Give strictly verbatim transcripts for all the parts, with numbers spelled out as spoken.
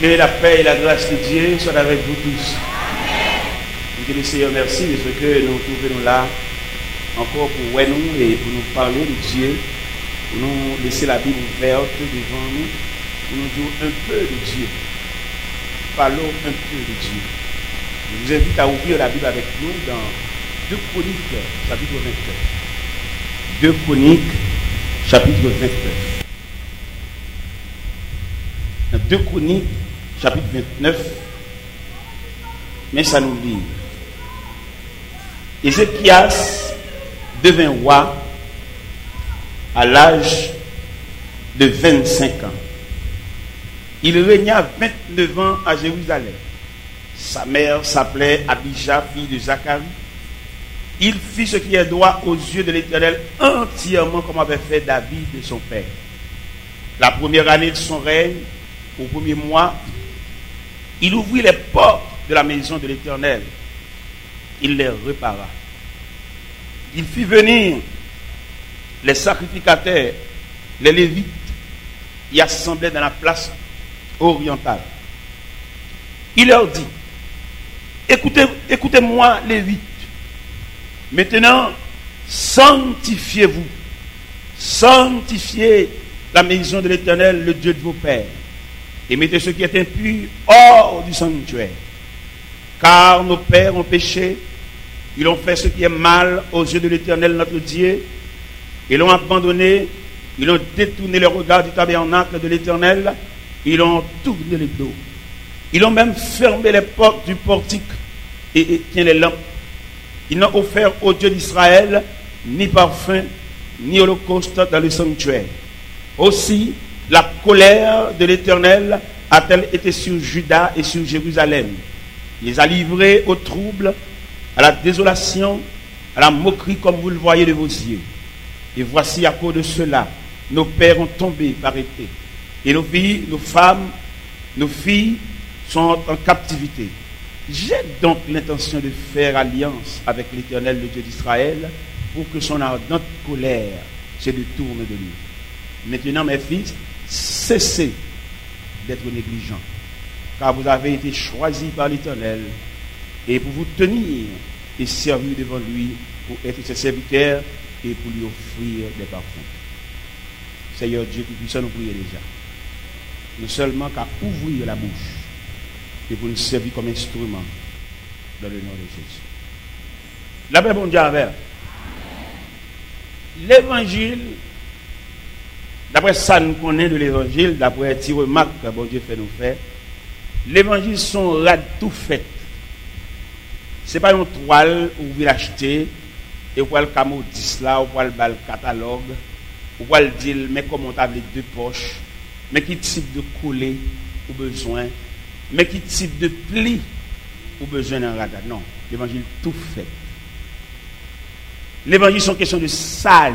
Que la paix et la grâce de Dieu soient avec vous tous. Amen. Que le Seigneur merci parce que nous trouvons là encore pour nous et pour nous parler de Dieu, pour nous laisser la Bible ouverte devant nous, pour nous dire un peu de Dieu. Parlons un peu de Dieu. Je vous invite à ouvrir la Bible avec nous dans deux Chroniques, chapitre vingt-neuf. deux Chroniques, chapitre vingt-neuf. Dans deux Chroniques, chapitre vingt-neuf, mais ça nous dit. Ézéchias devint roi à l'âge de vingt-cinq ans. Il régna vingt-neuf ans à Jérusalem. Sa mère s'appelait Abijah, fille de Zacharie. Il fit ce qui est droit aux yeux de l'Éternel entièrement comme avait fait David de son père. La première année de son règne, au premier mois, il ouvrit les portes de la maison de l'Éternel. Il les répara. Il fit venir les sacrificateurs, les Lévites, y assemblaient dans la place orientale. Il leur dit, écoutez, écoutez-moi, Lévites. Maintenant, sanctifiez-vous. Sanctifiez la maison de l'Éternel, le Dieu de vos pères. Et mettez ce qui est impur hors du sanctuaire. Car nos pères ont péché, ils ont fait ce qui est mal aux yeux de l'Éternel notre Dieu, ils l'ont abandonné, ils ont détourné le regard du tabernacle de l'Éternel, ils ont tourné le dos. Ils ont même fermé les portes du portique et éteint les lampes. Ils n'ont offert au Dieu d'Israël ni parfum, ni holocauste dans le sanctuaire. Aussi, la colère de l'Éternel a-t-elle été sur Juda et sur Jérusalem. Il les a livrés au trouble, à la désolation, à la moquerie comme vous le voyez de vos yeux. Et voici à cause de cela, nos pères ont tombé par épée. Et nos filles, nos femmes, nos filles sont en captivité. J'ai donc l'intention de faire alliance avec l'Éternel, le Dieu d'Israël, pour que son ardente colère se détourne de lui. Maintenant, mes fils, cessez d'être négligents, car vous avez été choisis par l'Éternel, et pour vous tenir et servir devant lui, pour être ses serviteurs et pour lui offrir des parfums. Seigneur Dieu qui puisse nous prier déjà. Nous seulement qu'à ouvrir la bouche et pour nous servir comme instrument dans le nom de Jésus. La paix, bon Dieu avec. L'évangile, d'après ça nous connaît de l'évangile, d'après les petites remarques que bon Dieu fait nous faire, l'évangile sont rad tout fait. Ce n'est pas une toile où vous l'achetez et vous le camodis là, ou vous le catalogue, ou vous le dire, mais comment tu as les deux poches, mais qui type de coller ou besoin, mais qui type de pli ou besoin d'un radar. Non, l'évangile tout fait. L'évangile sont question de sale.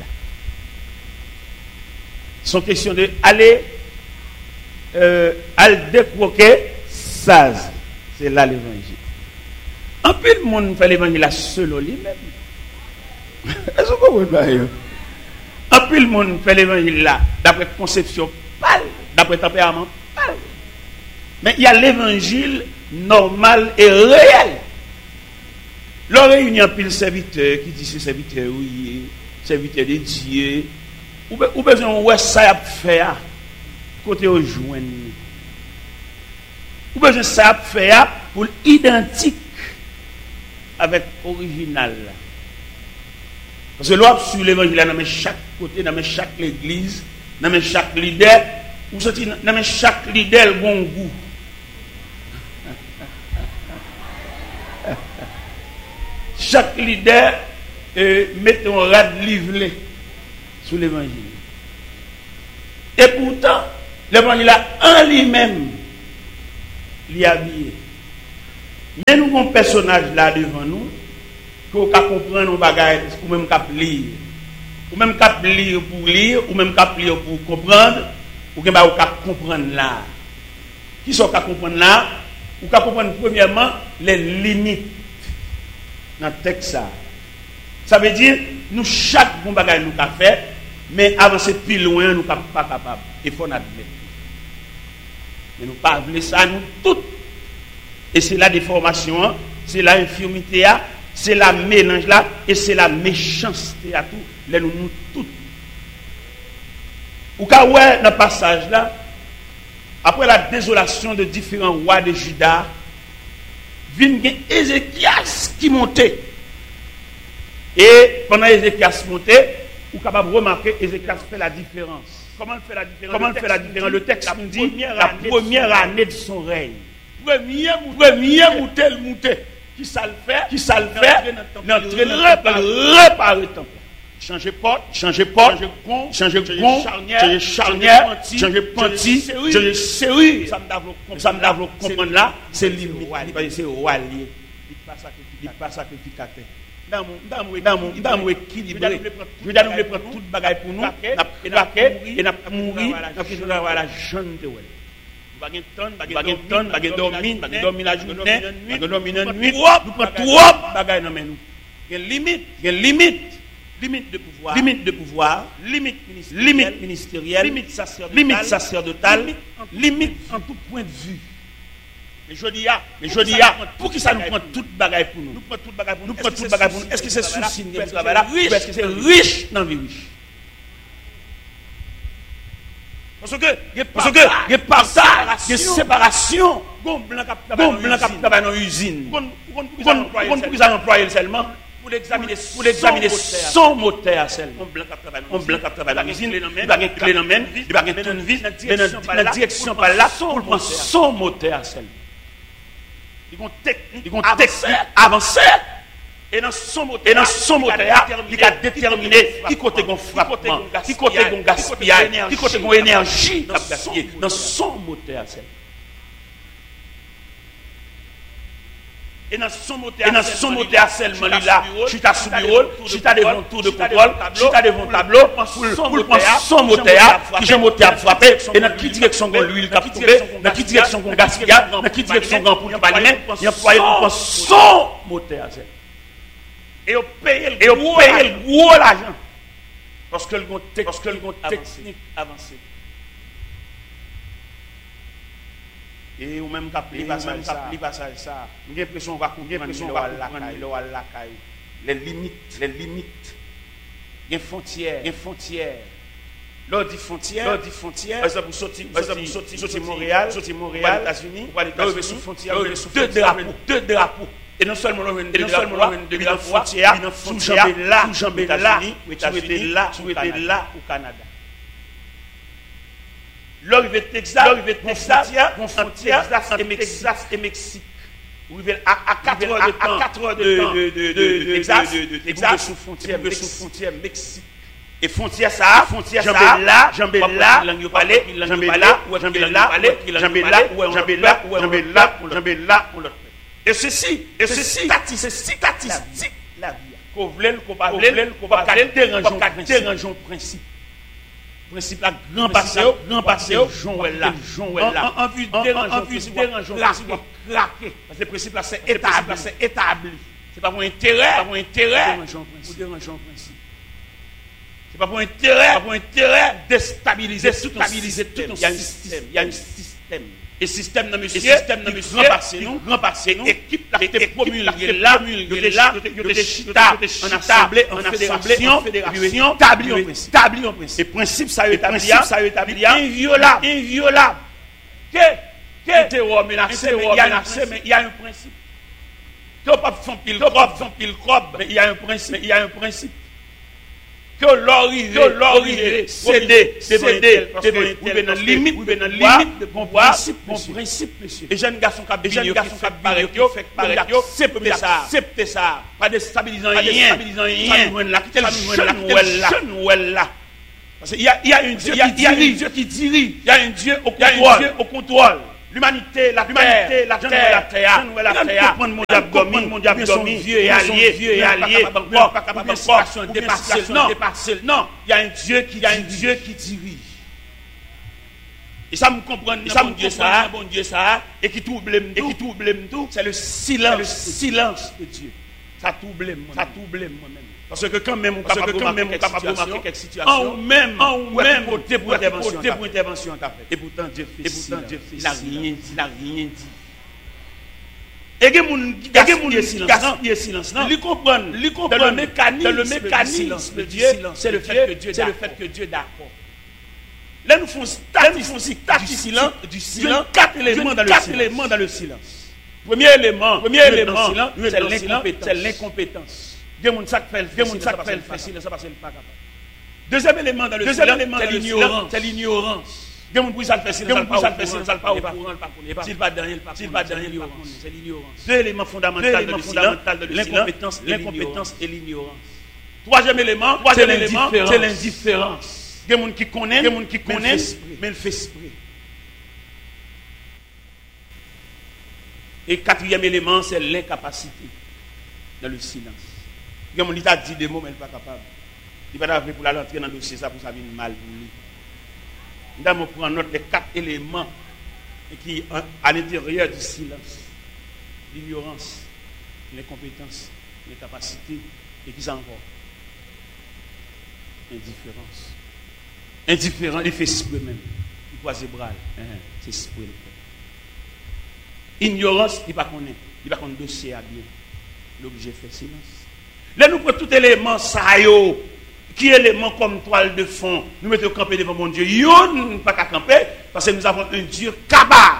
Sont question de aller euh, aller décroquer saz. C'est là l'évangile. Un peu de monde fait l'évangile à seul lui-même. Est-ce que vous comprenez? Un peu de monde fait l'évangile là, d'après conception pâle, d'après tempérament pâle. Mais il y a l'évangile normal et réel. L'oreille, il y a un pile serviteur qui dit c'est serviteur, oui, serviteur de Dieu. Ou, be, ou besoin de ça à faire côté au joindre. Ou besoin de ça à faire pour identique avec l'original. Parce que l'on sur l'évangile, dans chaque côté, dans chaque église, dans chaque leader, ou dans chaque leader, le bon goût. Chaque leader euh, met un rad livré sur l'évangile. Et pourtant, l'évangile en lui-même, il est habillé. Mais nous avons un personnage là devant nous, qu'on peut comprendre nos bagages, ou même qu'à lire. Ou même qu'à lire pour lire, ou même qu'à lire pour comprendre, ou qu'à comprendre là. Qui sont qu'à comprendre là? Ou qu'à comprendre premièrement les limites dans le texte. Ça, ça veut dire, nous, chaque bon bagage nous avons fait, mais avancer plus loin, nous ne sommes pas capables. Il faut l'admettre. Mais nous pas voulons ça, nous toutes. Et c'est la déformation, c'est la infirmité, c'est la mélange là, et c'est la méchanceté à tout. Là, nous, nous toutes. Ou quand ouais, dans le passage là, après la désolation de différents rois de Juda, vient Ézéchias qui montait. Et pendant Ézéchias montait, vous êtes capable de remarquer Ézéchias fait la différence. Comment il fait la différence? Comment il fait la différence? Le texte nous dit la première année de son règne. Premier premier monté le monté. Qui ça le fait? Qui ça le fait? N'entrer réparer le temple. Changer porte, changer porte, changer pont, changer pont, changer charnière, changer panti, changer serrure. Ça me lave le comprendre là, c'est limite, c'est roi lié. Il pas sacrificateur. Dans mon dans mon dans mon dans mon équilibré. Je dois nous prendre toute bagaille pour nous, et n'a et n'a mourir, n'a qui doit avoir la jeune de ouais. Bagay ton, bagay ton, bagay dormir, bagay dormir la journée, bagay dormir la nuit. Nous prend trop bagaille dans nous. Il y a limite, il y a limite. Limite de pouvoir, limite de pouvoir, limite ministérielle, limite, ministérielle, limite sacerdotale, limite, sacerdotale, limite en tout point de vue. Mais je dis, mais je dis, pour qui ça nous prend toute bagaille pour nous? Nous prenons toute bagaille pour nous. Nous prenons toute bagaille pour nous. Est-ce que c'est souci de travail là? Ou est-ce que c'est riche dans la vie riche? Parce que, parce que, il y a partage, il y a séparation. Bon blanc qui travaille dans l'usine. Pourquoi vous employez seulement? Pour l'examiner, pour l'examiner son moteur seulement. On blanc qui travaille dans l'usine, il va avoir une clé dans la main, il va avoir une vis, dans la direction par là, pour prendre son moteur seulement. Ils vont technique, ils vont technique avancer. Et dans son moteur, et dans son moteur, il a déterminé qui côté gon frappement, qui côté gon gaspillage, qui côté gon énergie dans son moteur seulement. Et dans son moteur, et dans son moteur seulement là, je suis à sous bureau, je suis à devant tour de contrôle, je suis à devant tableau, pour prendre son moteur, qui j'ai moteur frappé, et dans quelle direction gon l'huile qui a tombé, dans quelle direction gon gaspillage, dans quelle direction gon pour pas lui-même, il employé pour son moteur seulement. Et on paye le gros l'argent. Parce que le gros technique avancé. Et ou même cap li passage ça, li passage ça. J'ai l'impression on va comprendre les limites, les limites. Il y a frontières, il y a frontières. Lors dit frontière, lors dit frontière. Par exemple, sortir, par exemple, sortir, sortir Montréal, sortir Montréal, États-Unis, États-Unis, sous frontière, deux drapeaux, deux drapeaux. Et non seulement l'on vient de seulement de la frontière, sous jambé là, sous jambé là, États-Unis, là, sous là au Canada. L'arrivée de Texas, l'arrivée de Texas, frontière, Texas et Mexique. Vous arrivez à quatre heures de temps, à quatre heures de temps de Texas, de Texas sous frontière, sous frontière Mexique. Et frontière ça, frontière ça, là, jambé là, jambé là, jambé là, jambé là, jambé là, jambé là, jambé là, jambé là, et ceci, et ceci, c'est statistique la vie. Qu'on voulait, qu'on pas voulait, qu'on pas dérangeons principe. Principe la grand passé, grand passé, Joël là, Joël là. En vue de dérangeons, principe craquer. Parce que le principe là c'est établi, c'est établi. C'est pas pour intérêt, pas pour intérêt, ou dérangeons principe. C'est pas pour intérêt, pas pour intérêt déstabiliser, stabiliser tout un système. Il y a un système. Et système dans monsieur, système dans monsieur, grand passé nous, grand passé nous, équipe là, était promulguée là, promulguée là, de chita, en assemblée, en fédération, fédération, établi en principe, établi en principe. Et principe ça établi, ça établi, inviolable, inviolable. Que, que, terror menacé, mais il y a menacé, mais il y a un principe. Que pas font pile crobe, font pile crobe, mais il y a un principe, mais il y a un principe. Que l'origine, que l'origine, céder, céder, vous venez dans limite, vous venez dans limite de bon principe, bon principe, monsieur. Et jeunes garçons qui jeunes garçons qui paraît, qui fait paraît, accepter ça, accepter ça, pas déstabilisant rien, déstabilisant rien. Là, qui tellement là, jeune là. Parce qu'il y a, il y a un Dieu, il y a un Dieu qui dirige, il y a un Dieu au contrôle, au contrôle. L'humanité, la terre, la terre, la terre, la terre, mon diable, mon diable, vieux et allié, vieux et allié, pas capable de situation dépasser, non, dépasser, non, il y a un Dieu qui, il y a un Dieu qui dirige. Et ça me comprend, et ça me Dieu ça, bon Dieu ça, et qui trouble, et qui trouble tout, c'est le silence, le silence de Dieu. Ça trouble moi, ça trouble moi-même. Parce que quand même on Parce capable que quand même on capable de de remarquer remarquer quelques situations, en même en ou même côté pour intervention, côté pour intervention qu'a fait. Et pourtant Dieu fait Et pourtant Dieu fait il n'a silence. rien dit, il n'a rien dit. Et que moun qui gaspille silence, gaspille silence, non? Lui comprendre, lui comprendre Dans le mécanisme, dans le du mécanisme silence, de du Dieu, silence, c'est le de fait Dieu, que Dieu, c'est le d'accord. fait que Dieu est d'accord. Là nous faisons statistique du silence, du silence, quatre éléments dans le quatre silence. éléments dans le silence. Premier élément, Premier premier élément, élément, c'est c'est l'incompétence. l'incompétence. C'est l'incompétence. Dieu moun ça fait, Dieu moun ça fait fait le facile, ça parce qu'il n'est pas capable. Deuxième élément dans le Deuxième silence, élément c'est dans le l'ignorance. silence, c'est l'ignorance. Dieu moun pour ça le fait silence, Dieu moun ça ça le le fait fait silence, silence, ça le pas au il pas courant, au courant, s'il pas derrière, il S'il pas derrière, il pas pas c'est l'ignorance. Deux éléments fondamentaux dans le silence, l'incompétence, l'incompétence et l'ignorance. Troisième élément, Troisième c'est élément, l'indifférence. c'est l'indifférence. Il y a des gens qui connaissent, Il y a des gens qui mais ils connaissent, font esprit. mais ils font esprit. Et quatrième élément, c'est l'incapacité dans le silence. Il y a des gens qui ont dit des mots, mais ils ne sont pas capables. Il va pas pour la rentrer dans le dossier, ça pour ça vient mal pour lui. Nous allons prendre note des quatre éléments qui sont à l'intérieur du silence. L'ignorance, l'incompétence, l'incapacité, et qui sont encore indifférence. Indifférent, il fait esprit même. Il croise les bras. C'est esprit. Ignorance, il ne connaît pas. Il ne connaît pas le dossier à bien. L'objet fait silence. Là, nous prenons tout élément, ça y est, qui est élément comme toile de fond. Nous mettons camper devant mon Dieu. Yo, nous ne pas qu'à camper, parce que nous avons un Dieu capable.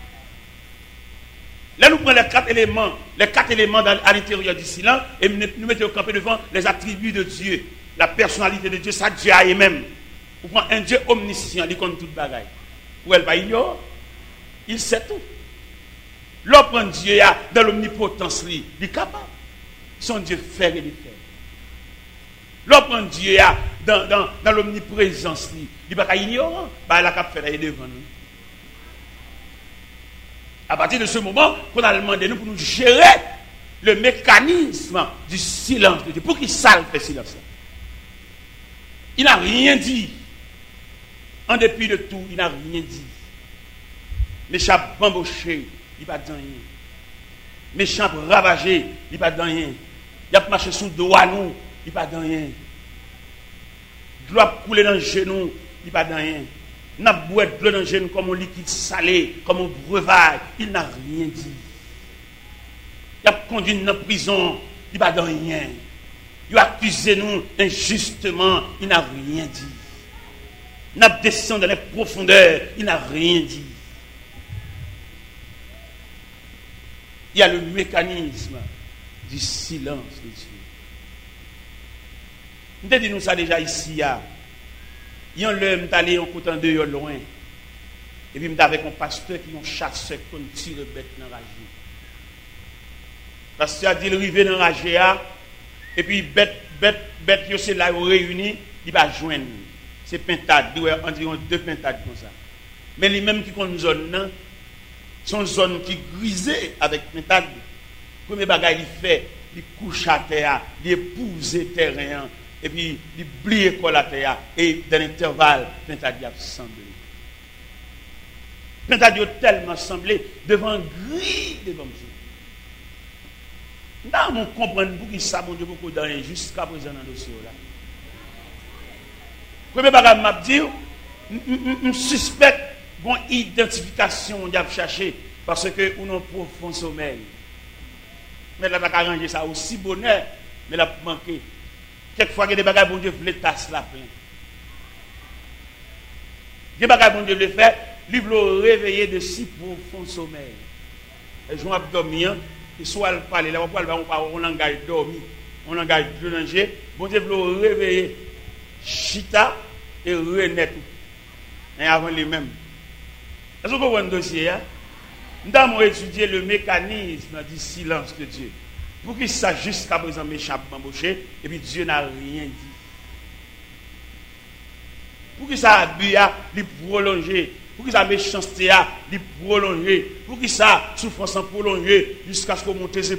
Là, nous prenons les quatre éléments, les quatre éléments dans, à l'intérieur du silence, et nous, nous mettons camper devant les attributs de Dieu, la personnalité de Dieu, ça Dieu a même. Vous prenez un Dieu omniscient, il connaît toute bagaille. Ou elle va ignorer, il sait tout. L'autre prend Dieu dans l'omnipotence, il est capable. Son Dieu fait et défait. L'autre prend Dieu dans, dans, dans l'omniprésence, il n'est pas ignorant, il a capable de faire devant nous. À partir de ce moment, qu'on a demandé nous pour nous gérer le mécanisme du silence de Dieu. Pour qu'il salve le silence. Il n'a rien dit. En dépit de tout, il n'a rien dit. Méchant bamboché, il n'a pas dit rien. Méchant ravagé, il n'a pas dit rien. Il a marché sous le dos à nous, il n'a pas dit rien. Gloire couler dans le genou, il n'a pas dit rien. Il n'a pas boire de l'eau dans le genou comme un liquide salé, comme un breuvage, il n'a rien dit. Il a conduit nous dans la prison, il n'a pas dit rien. Il a accusé nous injustement, il n'a rien dit. Il a descendu dans les profondeurs, il n'a rien dit. Il y a le mécanisme du silence de Dieu. Nous avons dit nous ça déjà ici. Il y a un homme qui est allé en côté de loin. Et puis il avec un pasteur qui est un chasseur qui tire bête dans la rage. Le pasteur a dit il arrive dans la rage. Et puis bête, bête, bête, c'est là où réuni, il va joindre. C'est pintade, environ deux pintades comme ça. Mais les mêmes qui ont une zone, sont zone qui grisée avec pintade. Le premier bagage il fait, il couche à terre, il épouse le terrain, et puis il blie l'école à terre, et dans l'intervalle, pintade a semblé. Pintade a tellement semblé devant gris devant Dieu. Nous comprenons pour qui ça, mon Dieu, beaucoup dans jusqu'à présent dans le dossier là. Premier bagage m'a dit, je suspecte une identification qu'on a cherché parce que nous avons un profond sommeil. Mais là, on a arrangé ça aussi bonheur, mais là, manqué. Quelquefois, il y a des bagages bon Dieu voulait tasser la plein. Des bagages bon Dieu voulait faire, il voulait réveiller de si profond sommeil. Et je vais dormir, et soit elle parle, là, on parle, on langage dormi, on langage de danger, bon Dieu voulait réveiller. Chita et René et avant les mêmes. Est-ce que vous voyez un dossier? Nous avons étudié le mécanisme du silence de Dieu. Pour qu'il sache jusqu'à présent méchant embauché, et puis Dieu n'a rien dit. Pour qu'il ça abus, il prolongé. Pour qu'il ça méchanceté, il prolongé. Pour qu'il ça souffrance prolongée jusqu'à ce qu'on monte ses